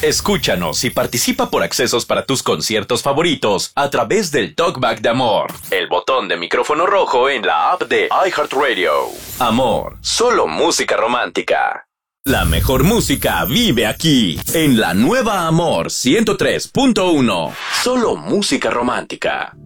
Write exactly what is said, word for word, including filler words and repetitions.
Escúchanos y participa por accesos para tus conciertos favoritos a través del Talkback de Amor, el botón de micrófono rojo en la app de iHeartRadio. Amor, solo música romántica. La mejor música vive aquí, en la nueva Amor ciento tres punto uno. Solo música romántica.